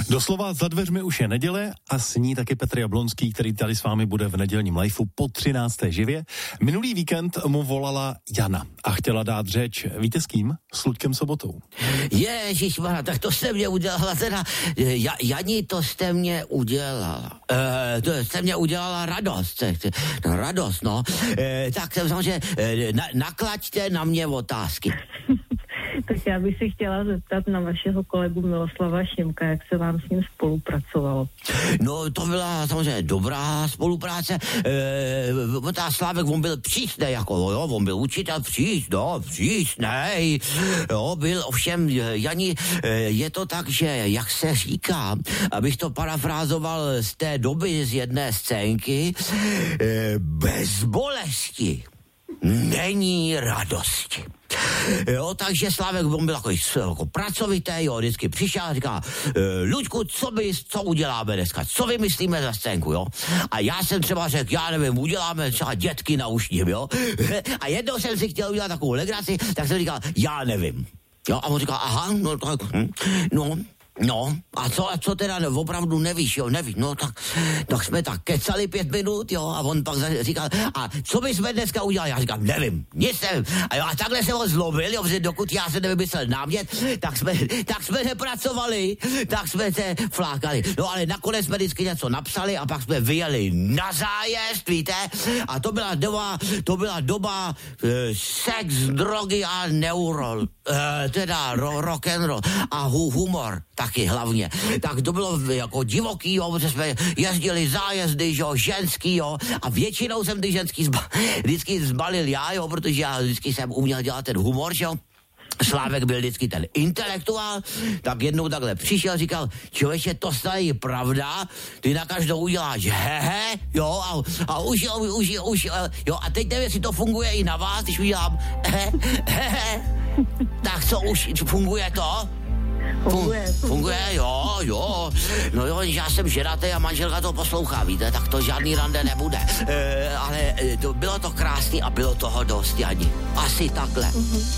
Doslova za dveřmi už je neděle a s ní taky Petr Jablonský, který tady s vámi bude v nedělním liveu po 13. živě. Minulý víkend mu volala Jana a chtěla dát řeč, víte s kým? S Luďkem Sobotou. Ježišmarja, tak to jste mě udělala teda, Jani, to jste mě udělala. To jste mě udělala radost. Radost, no. Tak samozřejmě naklaďte na mě otázky. Tak já bych si chtěla zeptat na vašeho kolegu Miloslava Šimka, jak se vám s ním spolupracovalo. No, to byla samozřejmě dobrá spolupráce. Slávek, on byl přísnej, jako, jo, on byl učitel přísnej. Jo, byl ovšem, Jani, je to tak, že, jak se říká, abych to parafrázoval z té doby z jedné scénky, bez bolesti není radosti. Jo, takže Slávek, on byl jako pracovitý, jo, vždycky přišel a říká, Luďku, co uděláme dneska, co vymyslíme za scénku, jo? A já jsem třeba řekl, já nevím, uděláme třeba dětky na ušním, jo? A jednou jsem si chtěl udělat takovou legraci, tak jsem říkal, já nevím. Jo, a on říkal, aha, no tak, no, a co teda opravdu nevíš, jo, nevíš, no tak jsme tak kecali 5 minut, jo, a on pak říkal, a co bychom dneska udělali, já říkám, nevím, nic nevím, a takhle se ho zlobil, jo, protože dokud já se nevymyslel námět, tak jsme nepracovali, tak jsme se flákali, no ale nakonec jsme vždycky něco napsali a pak jsme vyjeli na zájezd, víte, a to byla doba sex, drogy a neurol, teda rock and roll a humor, taky hlavně. Tak to bylo jako divoký, jo, protože jsme jezdili zájezdy, jo, ženský, jo, a většinou jsem ty ženský vždycky zbalil já, jo, protože já vždycky jsem uměl dělat ten humor, jo. Slávek byl vždycky ten intelektuál, tak jednou takhle přišel, říkal, člověče, to snad je pravda, ty na každou uděláš hehe, jo, a už, jo, a teď nevím, jestli to funguje i na vás, když udělám hehe, tak co, už funguje to? Funguje, jo. No jo, já jsem ženatý a manželka to poslouchá, víte, tak to žádný rande nebude. Ale bylo to krásný a bylo toho dost, Jani. Asi takhle.